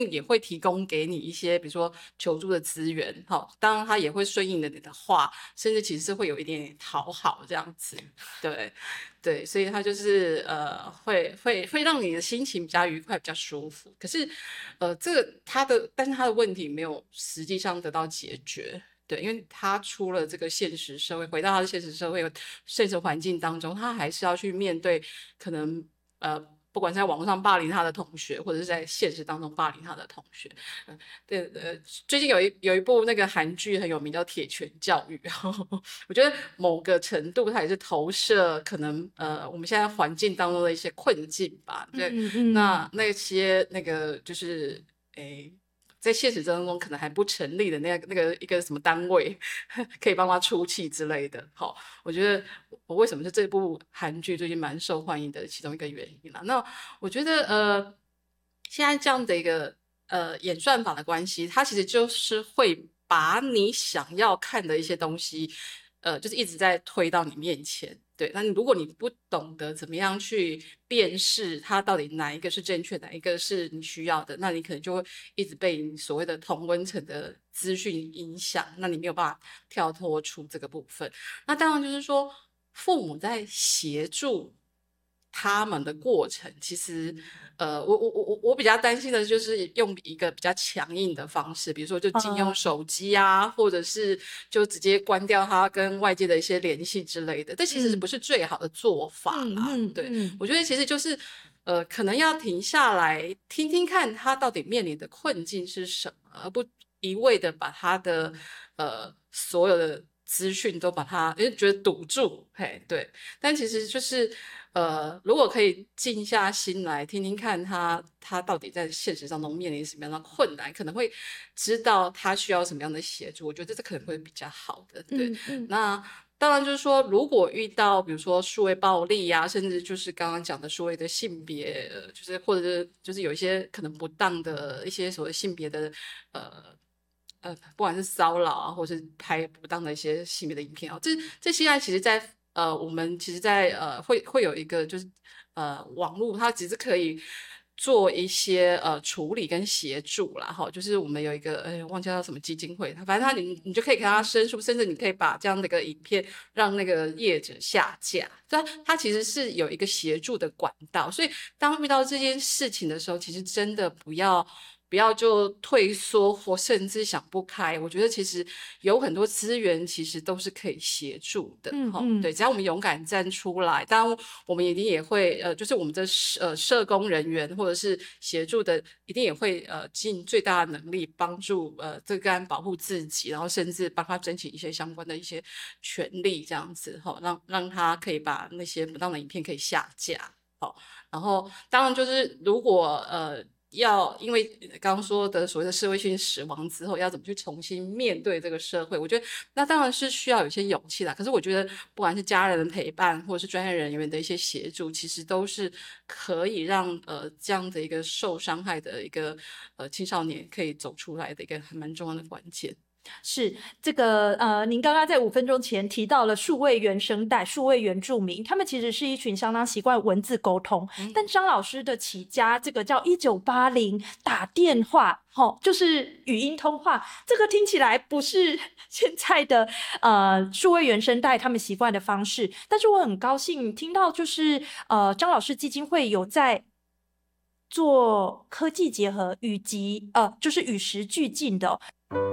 也会提供给你一些，比如说求助的资源，好，当然他也会顺应了你的话，甚至其实是会有一点点讨好这样子，对对，所以他就是会让你的心情比较愉快，比较舒服。可是这个但是他的问题没有实际上得到解决。对，因为他出了这个现实社会，回到他的现实社会、现实环境当中，他还是要去面对可能呃，不管是在网络上霸凌他的同学，或者是在现实当中霸凌他的同学。对，最近有一部那个韩剧很有名，叫《铁拳教育》，我觉得某个程度它也是投射可能我们现在环境当中的一些困境吧。对， 嗯嗯， 那个就是诶。在现实当中可能还不成立的那个一个什么单位可以帮他出气之类的。好，我觉得我为什么是这部韩剧最近蛮受欢迎的其中一个原因啦。那我觉得现在这样的一个演算法的关系，它其实就是会把你想要看的一些东西，就是一直在推到你面前。对，那如果你不懂得怎么样去辨识它到底哪一个是正确，哪一个是你需要的，那你可能就会一直被你所谓的同温层的资讯影响，那你没有办法跳脱出这个部分。那当然就是说，父母在协助他们的过程，其实，我比较担心的就是用一个比较强硬的方式，比如说就禁用手机啊，或者是就直接关掉他跟外界的一些联系之类的，这其实不嗯是最好的做法嗯啦。对， 嗯嗯我觉得其实就是，可能要停下来听听看他到底面临的困境是什么，而不一味的把他的所有的资讯都把它，因为觉得堵住，嘿，对。但其实就是如果可以静下心来听听看他到底在现实当中面临什么样的困难，可能会知道他需要什么样的协助。我觉得这可能会比较好的。对， 嗯嗯那当然就是说，如果遇到比如说数位暴力呀、甚至就是刚刚讲的所谓的性别，就是或者是就是有一些可能不当的一些所谓性别的呃。不管是骚扰啊，或是拍不当的一些性别的影片啊，这些啊，其实在我们其实在会有一个就是网络，它只是可以做一些处理跟协助啦，哈，就是我们有一个忘记叫什么基金会，反正你就可以跟他申诉，甚至你可以把这样的一个影片让那个业者下架，它其实是有一个协助的管道，所以当遇到这件事情的时候，其实真的不要就退缩或甚至想不开。我觉得其实有很多资源，其实都是可以协助的。哈，对， 嗯嗯只要我们勇敢站出来，当然我们一定也会就是我们的社工人员或者是协助的，一定也会尽最大的能力帮助这个案保护自己，然后甚至帮他争取一些相关的一些权利，这样子哈，让他可以把那些不当的影片可以下架。好，然后当然就是如果要因为刚刚说的所谓的社会性死亡之后，要怎么去重新面对这个社会？我觉得那当然是需要有一些勇气的。可是我觉得不管是家人的陪伴，或者是专业人员的一些协助，其实都是可以让这样的一个受伤害的一个青少年可以走出来的一个还蛮重要的关键。 是这个您刚刚在5分钟前提到了数位原声带、数位原住民，他们其实是一群相当习惯文字沟通。但张老师的起家，这个叫1980打电话，就是语音通话，这个听起来不是现在的数位原声带他们习惯的方式。但是我很高兴听到，就是张老师基金会有在做科技结合，就是与时俱进的。